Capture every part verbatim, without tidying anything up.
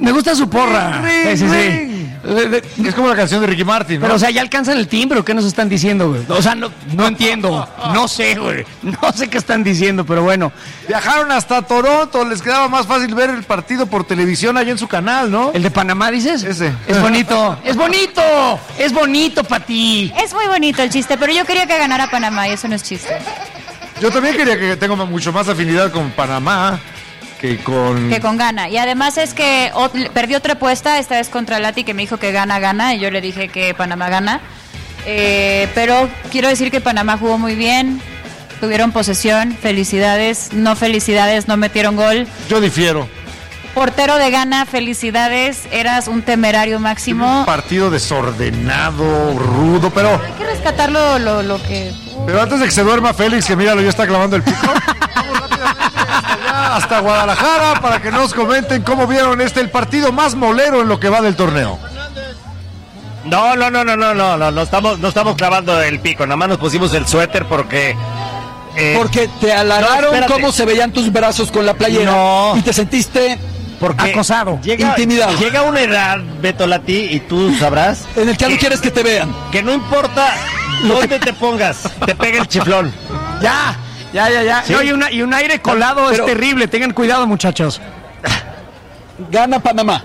Me gusta su porra. Ring, sí, sí, ring. sí. Es como la canción de Ricky Martin, ¿no? Pero, o sea, ya alcanzan el timbre, ¿o qué nos están diciendo, güey? O sea, no, no entiendo. No sé, güey. No sé qué están diciendo, pero bueno. Viajaron hasta Toronto, les quedaba más fácil ver el partido por televisión allá en su canal, ¿no? ¿El de Panamá, dices? Ese. Es bonito. ¡Es bonito! ¡Es bonito para ti! Es muy bonito el chiste, pero yo quería que ganara Panamá y eso no es chiste. Yo también quería que tengo mucho más afinidad con Panamá que con... Que con Ghana. Y además es que ot- perdió otra apuesta, esta vez contra Lati, que me dijo que gana, gana, y yo le dije que Panamá gana. Eh, pero quiero decir que Panamá jugó muy bien, tuvieron posesión, felicidades, no felicidades, no metieron gol. Yo difiero. Portero de Ghana, felicidades, eras un temerario máximo. Un partido desordenado, rudo, pero... Hay que rescatar lo, lo, lo que... Pero antes de que se duerma Félix, que míralo, ya está clavando el pico. Vamos rápidamente hasta allá, hasta Guadalajara, para que nos comenten cómo vieron este, el partido más molero en lo que va del torneo. No, no, no, no, no, no, no, no estamos, no estamos clavando el pico, nada más nos pusimos el suéter porque... Eh, porque te alargaron no, cómo se veían tus brazos con la playera no. y te sentiste porque acosado, llega, intimidado. Llega una edad, Beto Lati, y tú sabrás... en el que no quieres que te vean. Que no importa dónde te pongas, te pega el chiflón. Ya, ya, ya, ya. ¿Sí? No, y, una, y un aire colado Pero, es terrible, tengan cuidado, muchachos. Gana Panamá.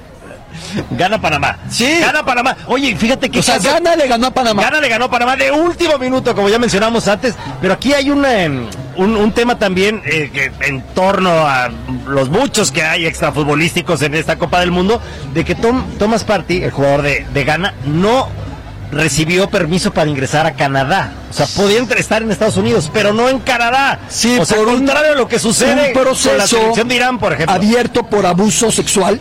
Gana Panamá. Sí. Gana Panamá. Oye, fíjate que... O sea, Gana le ganó a Panamá. Gana le ganó a Panamá de último minuto, como ya mencionamos antes. Pero aquí hay una, un, un tema también eh, que, en torno a los muchos que hay extrafutbolísticos en esta Copa del Mundo, de que Tom, Thomas Partey, el jugador de, de Ghana, no recibió permiso para ingresar a Canadá. O sea, podía estar en Estados Unidos, pero no en Canadá. Sí, o sea, por contrario a lo que sucede un proceso con la selección de Irán, por ejemplo. Abierto por abuso sexual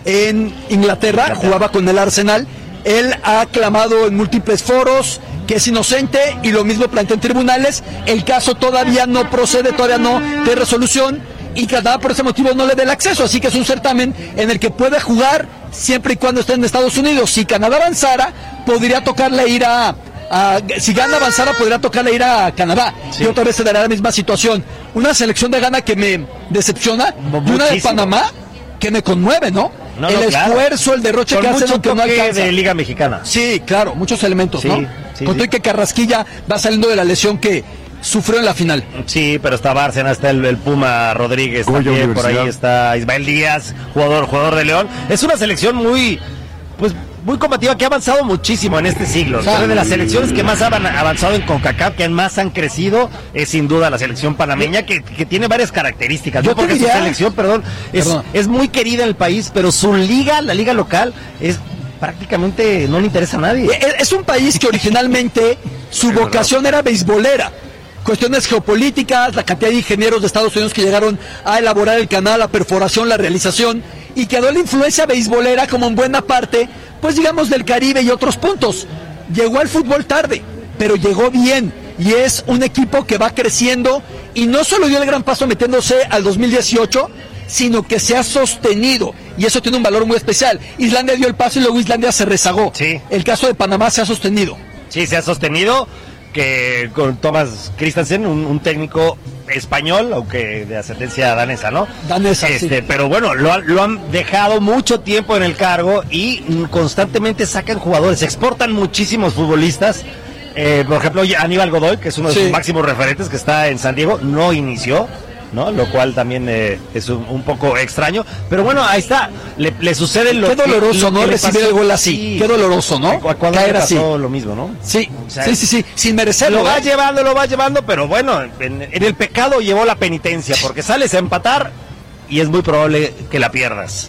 en Inglaterra, jugaba con el Arsenal. Él ha clamado en múltiples foros que es inocente y lo mismo plantea en tribunales. El caso todavía no procede, todavía no de resolución, y Canadá por ese motivo no le dé el acceso, así que es un certamen en el que puede jugar siempre y cuando esté en Estados Unidos. Si Canadá avanzara, podría tocarle ir a, a si Ghana avanzara, podría tocarle ir a Canadá, sí. Y otra vez se dará la misma situación. Una selección de Ghana que me decepciona, y una de Panamá que me conmueve, ¿no? No, el no, esfuerzo, claro. El derroche con que hacen, aunque no alcanza. De Liga Mexicana. Sí, claro, muchos elementos, sí, ¿no? Sí, con todo sí. Y que Carrasquilla va saliendo de la lesión que sufrió en la final. Sí, pero está Bárcena, está el, el Puma Rodríguez, también, por ahí está Ismael Díaz, jugador, jugador de León. Es una selección muy, pues, muy combativa, que ha avanzado muchísimo en este siglo. O sea, de las selecciones que más han avanzado en CONCACAF, que más han crecido, es sin duda la selección panameña, que, que tiene varias características. Yo porque diría, su selección, perdón, es, perdón, es muy querida en el país, pero su liga, la liga local, es prácticamente no le interesa a nadie. Es, es un país que originalmente su sí, vocación verdad. Era beisbolera. Cuestiones geopolíticas, la cantidad de ingenieros de Estados Unidos que llegaron a elaborar el canal, la perforación, la realización, y quedó la influencia beisbolera como en buena parte, pues digamos, del Caribe y otros puntos. Llegó al fútbol tarde, pero llegó bien, y es un equipo que va creciendo, y no solo dio el gran paso metiéndose al dos mil dieciocho, sino que se ha sostenido, y eso tiene un valor muy especial. Islandia dio el paso y luego Islandia se rezagó. Sí. El caso de Panamá se ha sostenido. Sí, se ha sostenido, que con Thomas Christensen, un, un técnico español, aunque de ascendencia danesa, ¿no? Danesa, este, sí. Pero bueno, lo, lo han dejado mucho tiempo en el cargo y constantemente sacan jugadores, exportan muchísimos futbolistas. Eh, por ejemplo, Aníbal Godoy, que es uno de sí. sus máximos referentes, que está en San Diego, no inició, ¿no? Lo cual también eh, es un, un poco extraño, pero bueno, ahí está, le, le sucede lo qué doloroso, que, ¿no? Recibir el gol así, sí. Qué doloroso, ¿no? Cuando caer así, lo mismo, ¿no? Sí, o sea, sí, sí, sí, sin merecerlo. Lo va ¿eh? llevando, lo va llevando, pero bueno, en, en el pecado llevó la penitencia, porque sales a empatar y es muy probable que la pierdas.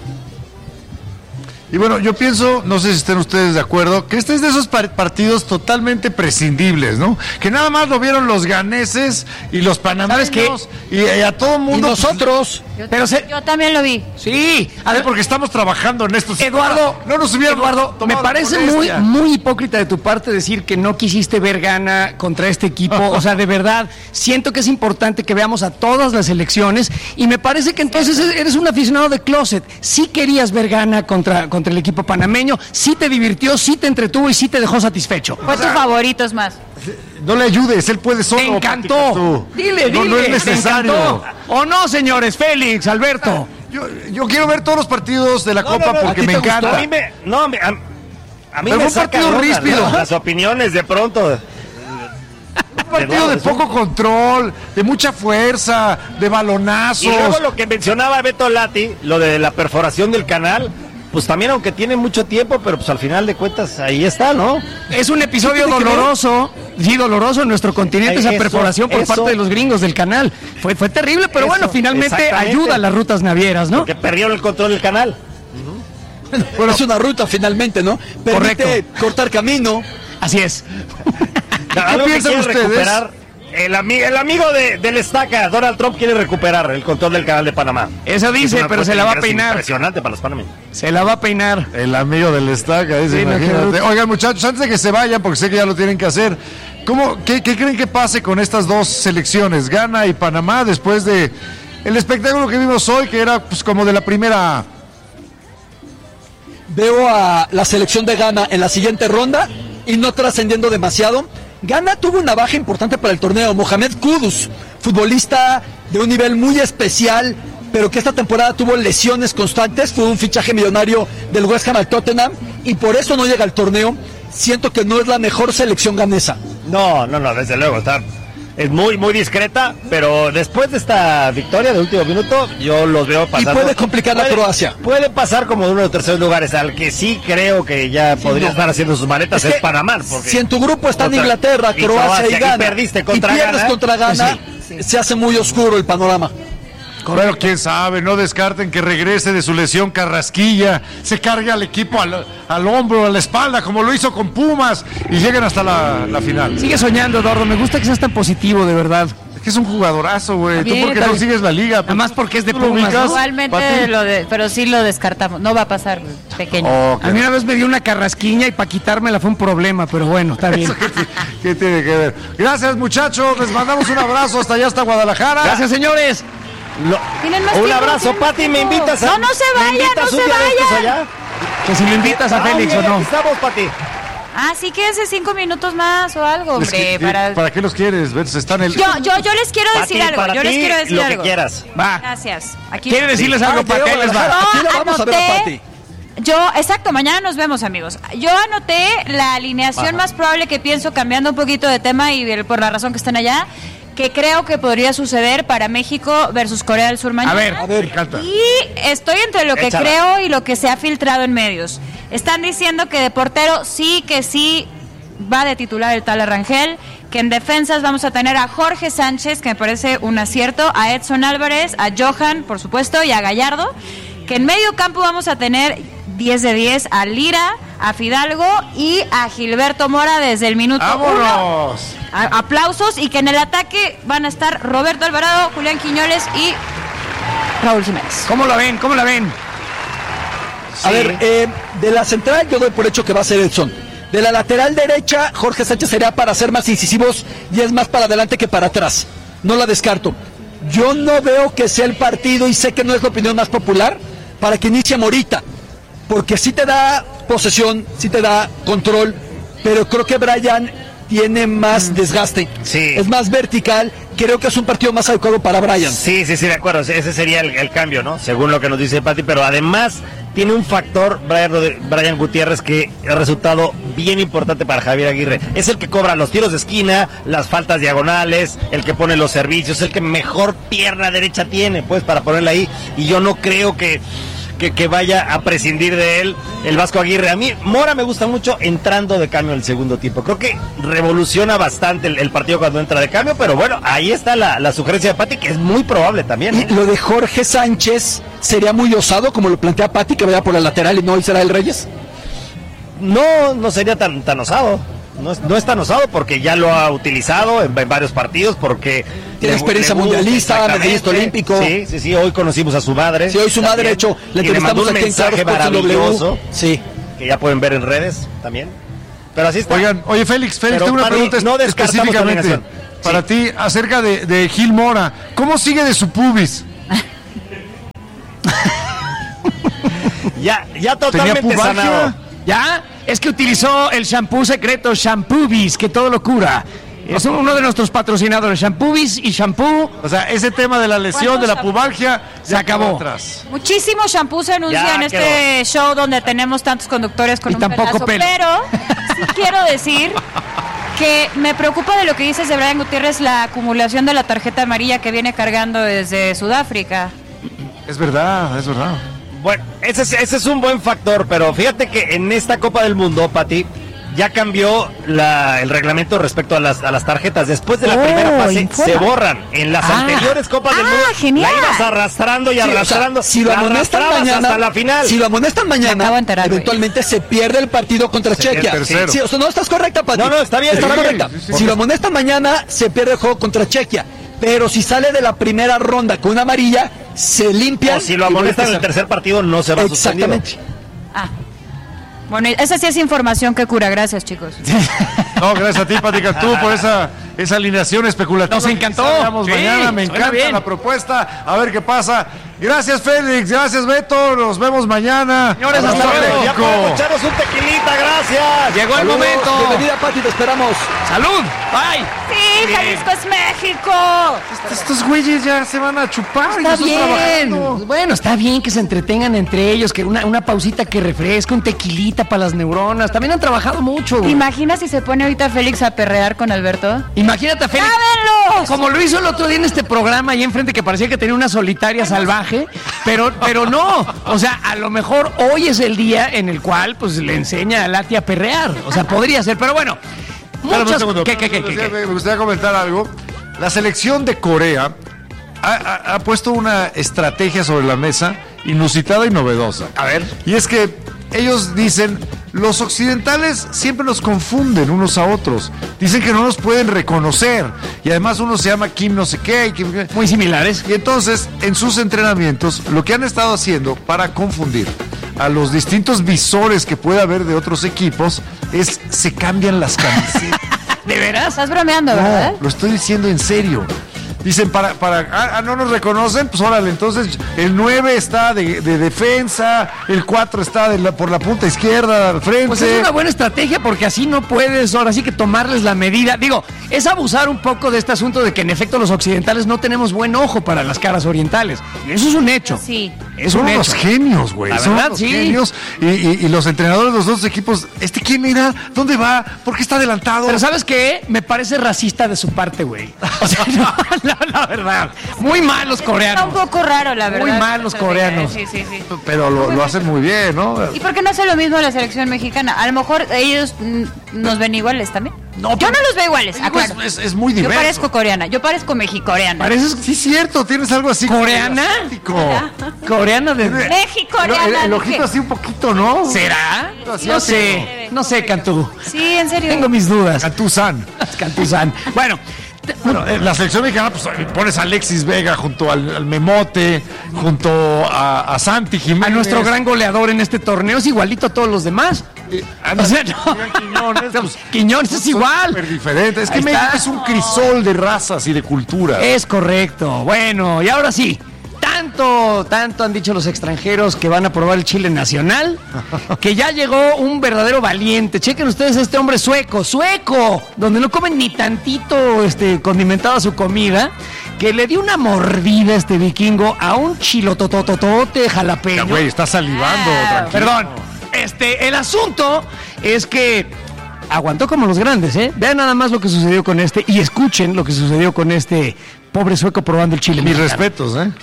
Y bueno, yo pienso, no sé si estén ustedes de acuerdo, que este es de esos partidos totalmente prescindibles, ¿no? Que nada más lo vieron los ganeses y los panameños y, y a todo el mundo. Y nosotros. Yo, pero se... yo también lo vi. Sí, a ver, porque estamos trabajando en estos. Eduardo, no nos hubiéramos Eduardo, me parece muy, muy hipócrita de tu parte decir que no quisiste ver Ghana contra este equipo. O sea, de verdad, siento que es importante que veamos a todas las selecciones y me parece que entonces eres un aficionado de closet. Sí querías ver Ghana contra, contra el equipo panameño, sí te divirtió, sí te entretuvo y sí te dejó satisfecho. Fue o sea, tu favorito, es más. No le ayudes, él puede solo. Te encantó. Dile, dile. No, no es necesario. ¿O no, señores? Félix, Alberto. Yo, yo quiero ver todos los partidos de la No, Copa no, no, porque ¿a ti me te gustó? encanta. A mí me, no, me, a, a mí Pero me un saca partido onda, ríspido. ¿no? Las opiniones de pronto. Un partido de poco control, de mucha fuerza, de balonazos. Y luego lo que mencionaba Beto Lati, lo de la perforación del canal, pues también aunque tiene mucho tiempo, pero pues al final de cuentas ahí está, ¿no? Es un episodio doloroso, sí, doloroso en nuestro continente, esa Eso, perforación por eso. parte de los gringos del canal. Fue, fue terrible, pero Eso, bueno, finalmente exactamente. ayuda a las rutas navieras, ¿no? Porque perdieron el control del canal. Bueno, es una ruta finalmente, ¿no? Permite Correcto. cortar camino. Así es. Algo que piensan quiere ustedes? recuperar, el, ami- el amigo de, del estaca, Donald Trump, quiere recuperar el control del canal de Panamá. Eso Es dice, una pero apuesta se la va a que es peinar. Impresionante para los panameños. Se la va a peinar. El amigo del estaca, dice, Sí, no, imagínate. qué- Oigan, muchachos, antes de que se vayan, porque sé que ya lo tienen que hacer, ¿cómo, qué, qué creen que pase con estas dos selecciones, Ghana y Panamá, después de el espectáculo que vimos hoy, que era pues como de la primera A? Veo a la selección de Ghana en la siguiente ronda y no trascendiendo demasiado. Ghana tuvo una baja importante para el torneo. Mohamed Kudus, futbolista de un nivel muy especial, pero que esta temporada tuvo lesiones constantes. Fue un fichaje millonario del West Ham al Tottenham y por eso no llega al torneo. Siento que no es la mejor selección ganesa. No, no, no, desde luego, está, es muy, muy discreta, pero después de esta victoria de último minuto, yo los veo pasando. Y puede complicar a Croacia. Puede pasar como de uno de los terceros lugares, al que sí creo que ya podría no. estar haciendo sus maletas Es es, que Panamá. Porque si en tu grupo están contra- Inglaterra, y Croacia y Croacia, y Ghana, perdiste contra y pierdes Ghana, contra Ghana, pues se hace muy oscuro el panorama. Pero quién sabe, no descarten que regrese de su lesión Carrasquilla, se cargue al equipo al, al hombro, a la espalda, como lo hizo con Pumas, y lleguen hasta la, la final. Sigue soñando, Eduardo. Me gusta que seas tan positivo, de verdad. Es que es un jugadorazo, güey. Tú Bien, porque está no bien. sigues la liga. Nada más porque es de ¿Tú lo Pumas, ubicas? ¿no? Igualmente, Pati? lo de, pero sí lo descartamos. No va a pasar, pequeño. Oh, qué- A mí una vez me dio una carrasquiña y para quitármela fue un problema, pero bueno, está bien. ¿Eso qué, ti- qué tiene que ver? Gracias, muchachos. Les mandamos un abrazo hasta allá, hasta Guadalajara. Gracias, señores. Lo- Tienen más un tiempo, abrazo, tienen más Pati, me tiempo. invitas a. No, no se ¿me vayan, invitas no un se día de estos vayan. allá? Que si lo invitas a Ah, Félix bien, o no. aquí estamos, Pati. Ah, sí, quédense cinco minutos más o algo, Es que- hombre. Para... ¿Para qué los quieres? Ver, se están el... Yo, yo, yo les quiero Pati, decir algo. para Yo les ti, quiero decir lo que algo. quieras. Va. Gracias. Aquí ¿Quiere decirles Ah, algo? que ¿Para qué les va? Guadalajara. Aquí la vamos a ver a Pati. Yo, exacto, mañana nos vemos, amigos. Yo anoté la alineación Ajá. más probable que pienso, cambiando un poquito de tema y de- por la razón que están allá, que creo que podría suceder para México versus Corea del Sur mañana. A ver, A ver, canta. Y estoy entre lo que Échala. creo y lo que se ha filtrado en medios. Están diciendo que de portero sí, que sí va de titular el tal Rangel, que en defensas vamos a tener a Jorge Sánchez, que me parece un acierto, a Edson Álvarez, a Johan, por supuesto, y a Gallardo, que en medio campo vamos a tener diez de diez a Lira, a Fidalgo y a Gilberto Mora desde el minuto uno. ¡Vámonos! A- aplausos, y que en el ataque van a estar Roberto Alvarado, Julián Quiñones y Raúl Jiménez. ¿Cómo la ven? ¿Cómo la ven? A ver, eh, de la central yo doy por hecho que va a ser Edson. De la lateral derecha, Jorge Sánchez sería para ser más incisivos y es más para adelante que para atrás. No la descarto. Yo no veo que sea el partido, y sé que no es la opinión más popular, para que inicie Morita. Porque sí te da posesión, sí te da control, pero creo que Brian tiene más desgaste. Sí. Es más vertical. Creo que es un partido más adecuado para Brian. Sí, sí, sí, de acuerdo. Ese sería el, el cambio, ¿no? Según lo que nos dice Pati, pero además tiene un factor, Brian, Rodri- Brian Gutiérrez, que ha resultado bien importante para Javier Aguirre. Es el que cobra los tiros de esquina, las faltas diagonales, el que pone los servicios, el que mejor pierna derecha tiene, pues, para ponerla ahí. Y yo no creo que... Que, que vaya a prescindir de él el Vasco Aguirre. A mí Mora me gusta mucho entrando de cambio en el segundo tiempo. Creo que revoluciona bastante el, el partido cuando entra de cambio, pero bueno, ahí está la, la sugerencia de Pati, que es muy probable también, ¿eh? Lo de Jorge Sánchez sería muy osado, como lo plantea Pati, que vaya por la lateral y no será el Reyes. No, no sería tan, tan osado. No es, no es tan osado porque ya lo ha utilizado en, en varios partidos, porque... Tiene le- experiencia le gusta, mundialista, exactamente. medallista olímpico. Sí, sí, sí, hoy conocimos a su madre. Sí, hoy su madre, de hecho, la Y le mandó entrevistamos un aquí en Claro mensaje Sports W. maravilloso, Sí. que ya pueden ver en redes también. Pero así está. Oigan, oye Félix, Félix, Pero, tengo una Pani, pregunta no descartamos específicamente combinación. para Sí. ti acerca de, de Gil Mora. ¿Cómo sigue de su pubis? Ya, ya ¿Tenía totalmente pubalgia? sanado. ¿Ya? Es que utilizó el shampoo secreto Shampoobis, que todo lo cura. Es uno de nuestros patrocinadores, Shampoobis y Shampoo. O sea, ese tema de la lesión, de la pubalgia, se acabó. Atrás. Muchísimo shampoo se anuncia Ya en este quedó. show donde tenemos tantos conductores con Y un tampoco pelazo, pelo. pero sí quiero decir que me preocupa de lo que dices de Brian Gutiérrez, la acumulación de la tarjeta amarilla que viene cargando desde Sudáfrica. Es verdad, es verdad. Bueno, ese es, ese es un buen factor, pero fíjate que en esta Copa del Mundo, Pati, ya cambió la, el reglamento respecto a las, a las tarjetas. Después de la Oh, primera fase informa. se borran. En las Ah. anteriores Copas del Ah, Mundo genial. la ibas arrastrando y Sí, o sea, arrastrando. si lo la amonestan arrastrabas mañana, hasta la final. si lo amonestan Me mañana, acabo de enterar, güey. eventualmente se pierde el partido contra pierde Chequia. el tercero. Sí, o sea, no estás correcta, Pati. No, no, está bien, Está está bien. correcta. Sí, sí, Si lo amonestan mañana, se pierde el juego contra Chequia. Pero si sale de la primera ronda con una amarilla, se limpia. O si lo amonestan en el tercer partido, no se va suspendido. Exactamente. Ah. Bueno, esa sí es información que cura. Gracias, chicos. No, gracias a ti, Pati Cantú, por esa, esa alineación especulativa. Nos encantó. Quizá veamos Sí, mañana, me suena encanta bien. la propuesta. A ver qué pasa. Gracias, Félix. Gracias, Beto. Nos vemos mañana. Señores, Hasta hasta luego. luego. Ya podemos echarnos un tequilita, gracias. Llegó el Saludos. momento. Bienvenida, Pati, te esperamos. ¡Salud! ¡Bye! Sí, Jalisco es México. Estos güeyes ya se van a chupar. Está y nosotros bien. trabajando. Bueno, está bien que se entretengan entre ellos, que una, una pausita que refresque, un tequilita para las neuronas. También han trabajado mucho. ¿Te imaginas si se pone ahorita Félix a perrear con Alberto? Imagínate a Félix. ¡Lávenlos! Como lo hizo el otro día en este programa ahí enfrente, que parecía que tenía una solitaria salvaje, pero, pero no. O sea, a lo mejor hoy es el día en el cual pues le enseña a Lati a perrear. O sea, podría ser, pero bueno. Espérame un Muchas... segundo. ¿Qué, qué, qué, Me qué, gustaría- qué? Me gustaría comentar algo. La selección de Corea ha, ha- ha puesto una estrategia sobre la mesa inusitada y novedosa. A ver. Y es que ellos dicen, los occidentales siempre nos confunden unos a otros. Dicen que no nos pueden reconocer. Y además uno se llama Kim no sé qué. Y, Kim- Muy similares. y entonces, en sus entrenamientos, lo que han estado haciendo para confundir a los distintos visores que puede haber de otros equipos es se cambian las camisetas. ¿De veras? Estás bromeando, ¿verdad? No, lo estoy diciendo en serio. Dicen, para, para, ah, ah, no nos reconocen, pues órale, entonces el nueve está de, de defensa, el cuatro está de la- por la punta izquierda al frente. Pues es una buena estrategia porque así no puedes ahora sí que tomarles la medida. Digo, es abusar un poco de este asunto de que en efecto los occidentales no tenemos buen ojo para las caras orientales. Y eso es un hecho. Sí. Es Son un unos hecho. genios, güey. La Son verdad, unos sí. genios. Y, y- y los entrenadores de los dos equipos, ¿este quién era? ¿Dónde va? ¿Por qué está adelantado? Pero ¿sabes qué? Me parece racista de su parte, güey. O sea, no, la, la verdad. Muy mal los Está coreanos. un poco raro, la verdad. Muy mal los coreanos. Sí, sí, sí. Pero lo, lo hacen muy bien, ¿no? ¿Y por qué no hace lo mismo la selección mexicana? A lo mejor ellos mm, nos ven iguales también. No, Yo pero- no los veo iguales, Digo, aclaro. es, es- es muy Yo diverso. parezco coreana, yo parezco mexicoreana. Pareces Sí, cierto, tienes algo así. ¿Coreana? asiático. coreana de... Mexicoreana. El, el dije. ojito así un poquito, ¿no? ¿Será? No sé, no sé, Cantú. Sí, en serio. Tengo mis dudas. Cantuzán. Cantuzán. Bueno, te- Bueno, en la selección mexicana, pues pones a Alexis Vega junto al, al Memote, junto a, a Santi Jiménez. a nuestro gran goleador en este torneo es igualito a todos los demás. O sea, no. Quiñones, pues, Quiñones es son igual. súper diferente. Es que Ahí México está. es un crisol de razas y de cultura. Es correcto. Bueno, y ahora sí. Tanto, tanto han dicho los extranjeros que van a probar el chile nacional, que ya llegó un verdadero valiente. Chequen ustedes a este hombre sueco, sueco, donde no comen ni tantito este, condimentada su comida, que le dio una mordida a este vikingo a un chilotototote Ya, jalapeño. güey, está salivando. Ah, tranquilo. Perdón. Este, el asunto es que aguantó como los grandes, ¿eh? Vean nada más lo que sucedió con este y escuchen lo que sucedió con este pobre sueco probando el chile. Mis mexicano. respetos, ¿eh?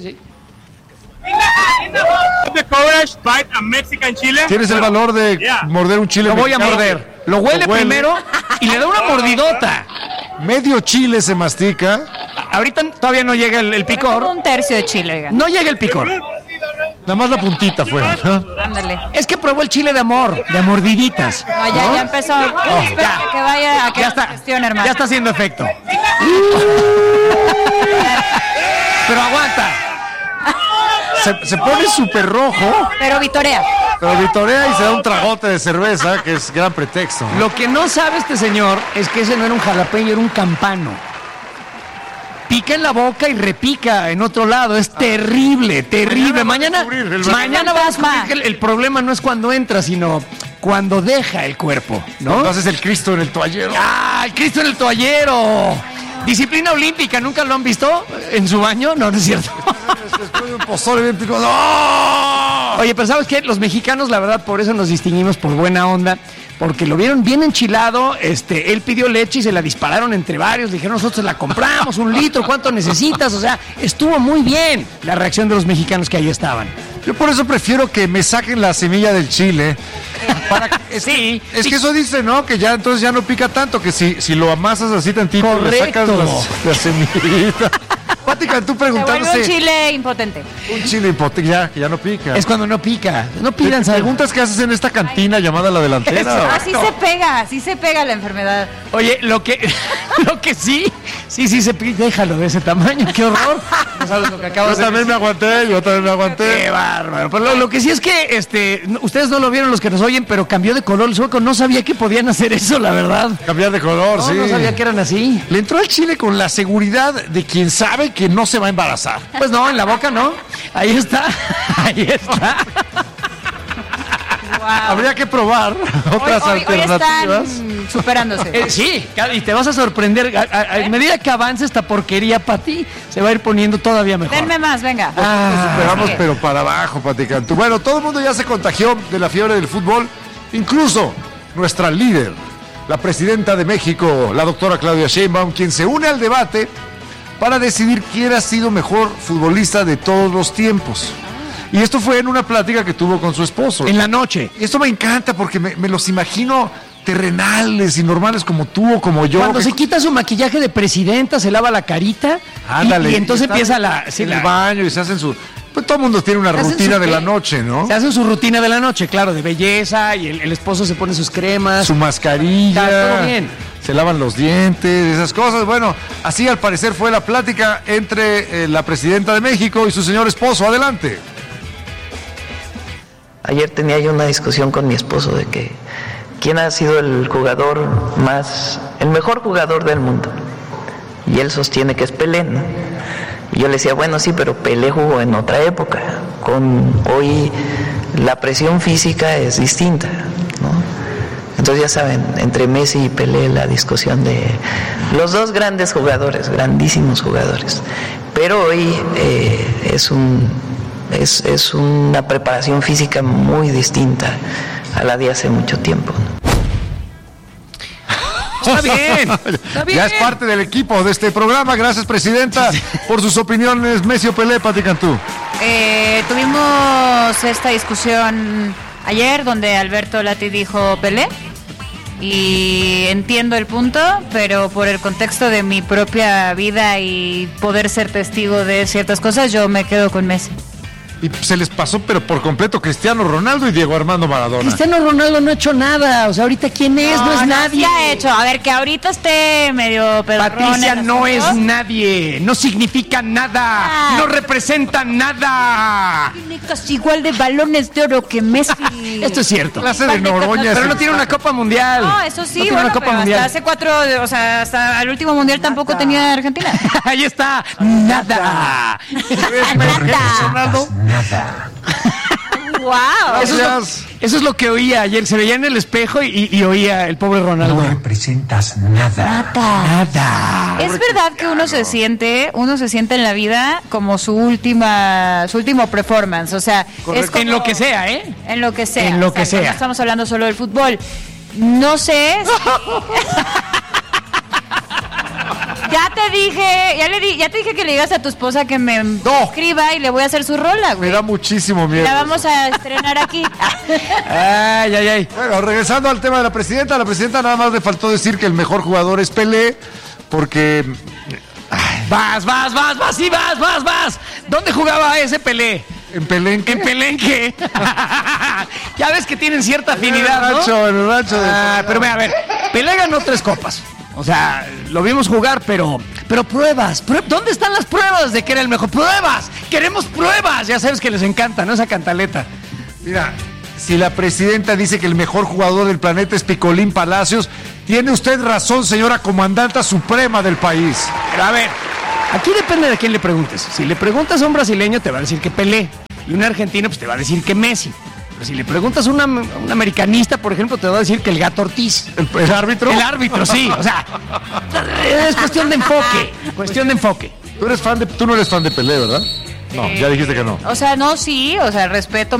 The courage bite a Mexican chile. ¿Tienes el valor de Yeah. morder un chile Lo voy a mexicano? morder. Lo huele, primero y le da una mordidota. Medio chile se mastica. Ahorita todavía no llega el, el Como picor. un tercio de chile, oigan. No llega el picor. Nada más la puntita fue. ¿no? Ándale. Es que probó el chile de amor, de mordiditas. No, ya, ya empezó. Espera ya. que vaya a que Ya haga está. gestión, hermano. Ya está haciendo efecto. Pero aguanta. Se, se pone súper rojo, Pero vitorea. pero vitorea y se da un tragote de cerveza, que es gran pretexto. ¿no? Lo que no sabe este señor es que ese no era un jalapeño, era un campano. Pica en la boca y repica en otro lado. Es terrible, terrible. Mañana va a Mañana, descubrir el- mañana va a descubrir Fantasma. que el, el problema no es cuando entra, sino cuando deja el cuerpo, ¿no? Entonces el Cristo en el toallero. ¡Ah, el Cristo en el toallero! Disciplina olímpica, ¿nunca lo han visto en su baño? No, no es cierto. Después de un pozole bien picado. ¡Oh! Oye, pero ¿sabes qué? Los mexicanos, la verdad, por eso nos distinguimos por buena onda, porque lo vieron bien enchilado, este, él pidió leche y se la dispararon entre varios, le dijeron, nosotros la compramos, un litro, ¿cuánto necesitas? O sea, estuvo muy bien la reacción de los mexicanos que ahí estaban. Yo por eso prefiero que me saquen la semilla del chile. Para que, es sí. Que, es sí. que eso dice, ¿no? Que ya entonces ya no pica tanto, que si, si lo amasas así tantito, Correcto. le sacas las, la semillita. Pati Cantú Se vuelve preguntándose. un chile impotente. Un chile impotente, ya, que ya no pica. Es cuando no pica. No pidan, ¿Te ¿sabes? preguntas qué haces en esta cantina llamada La Delantera? Así se pega, así se pega la enfermedad. Oye, lo que, lo que sí, sí, sí, se pi- déjalo de ese tamaño, qué horror. No sabes lo que Yo acabas de también me decir. aguanté, yo también me aguanté. Qué bárbaro. Pero lo, lo que sí es que este, no- ustedes no lo vieron los que nos oyen, pero cambió de color el sueco. No sabía que podían hacer eso, la verdad. Cambiar de color, No, sí. no sabía que eran así. Le entró al chile con la seguridad de quien sabe que no se va a embarazar. Pues no, en la boca no. Ahí está. Ahí está. Wow. Habría que probar otras hoy, hoy, hoy alternativas. están superándose. Eh, sí, y te vas a sorprender. A, a- a medida que avance esta porquería para ti, se va a ir poniendo todavía mejor. Denme más, venga. Ah, Esperamos, sí. pero para abajo, Pati Cantú. Bueno, todo el mundo ya se contagió de la fiebre del fútbol, incluso nuestra líder, la presidenta de México, la doctora Claudia Sheinbaum, quien se une al debate para decidir quién ha sido mejor futbolista de todos los tiempos. Y esto fue en una plática que tuvo con su esposo. en la noche. Y esto me encanta porque me, me los imagino terrenales y normales como tú o como yo. Cuando que- se quita su maquillaje de presidenta, se lava la carita. y- Ándale, y, entonces están empieza la. sí, en la- el baño y se hacen su... Pues todo el mundo tiene una se hacen rutina su de qué. la noche, ¿no? Se hacen su rutina de la noche, claro, de belleza, y el, el esposo se pone sus cremas. Su mascarilla. Está todo bien. Se lavan los dientes, esas cosas. Bueno, así al parecer fue la plática entre eh, la presidenta de México y su señor esposo. Adelante. Ayer tenía yo una discusión con mi esposo de que quién ha sido el jugador más, el mejor jugador del mundo. Y él sostiene que es Pelé, ¿no? Y yo le decía, bueno, sí, pero Pelé jugó en otra época. Con hoy la presión física es distinta, ¿no? Entonces ya saben, entre Messi y Pelé la discusión de los dos grandes jugadores, grandísimos jugadores. Pero hoy eh, es un es, es una preparación física muy distinta a la de hace mucho tiempo, ¿no? Está bien, está bien. Ya es parte del equipo de este programa. Gracias, presidenta, por sus opiniones. Messi o Pelé, Pati Cantú. Eh, tuvimos esta discusión ayer donde Alberto Lati dijo Pelé y entiendo el punto, pero por el contexto de mi propia vida y poder ser testigo de ciertas cosas, yo me quedo con Messi. Y se les pasó, pero por completo, Cristiano Ronaldo y Diego Armando Maradona. Cristiano Ronaldo no ha hecho nada. O sea, ahorita quién es, no, es nadie. Sí ha hecho. A ver, que ahorita esté medio pedorrón Patricia el no es asunto. nadie, no significa nada, Ah. no representa nada. Tiene casi igual de balones de oro que Messi. Esto es cierto. Clase de Noroña. Pero no tiene una Copa Mundial. No, eso sí, No tiene bueno, una Copa pero Mundial. hasta hace cuatro, o sea, hasta el último mundial tampoco tenía Argentina. Ahí está, nada. Nada. Wow. Eso es, lo, eso es lo que oía ayer. Se veía en el espejo y, y oía el pobre Ronaldo. No representas nada. Nada. Es verdad que uno se siente, uno se siente en la vida como su última, su último performance, o sea, es como, En lo que sea, ¿eh? en lo que sea, En lo o sea, que sea. No estamos hablando solo del fútbol. No sé. Ya te dije, ya le di, ya te dije que le digas a tu esposa que me No. escriba y le voy a hacer su rola, Me güey. da muchísimo miedo. La vamos a estrenar aquí. Ay, ay, ay. Bueno, regresando al tema de la presidenta, a la presidenta nada más le faltó decir que el mejor jugador es Pelé, porque Vas, vas, vas, vas, sí, vas, vas, vas. ¿Dónde jugaba ese Pelé? en Pelé ¿en qué? En Pelenque. Ya ves que tienen cierta En el afinidad, ¿no? rancho, en el rancho de- Ah, pero mira, a ver, Pelé ganó tres copas. O sea, lo vimos jugar, pero pero pruebas, prue- ¿dónde están las pruebas de que era el mejor? ¡Pruebas! ¡Queremos pruebas! Ya sabes que les encanta, ¿no? Esa cantaleta. Mira, si la presidenta dice que el mejor jugador del planeta es Picolín Palacios, tiene usted razón, señora comandanta suprema del país. Pero a ver, aquí depende de quién le preguntes. Si le preguntas a un brasileño, te va a decir que Pelé. Y un argentino, pues te va a decir que Messi. Pero si le preguntas a una- un americanista, por ejemplo, te va a decir que el Gato Ortiz. ¿El, el árbitro? El árbitro, sí. O sea, es cuestión de enfoque. Cuestión de enfoque. Tú, eres fan de, tú no eres fan de Pelé, ¿verdad? No, Eh, ya dijiste que no. O sea, no, sí, o sea, respeto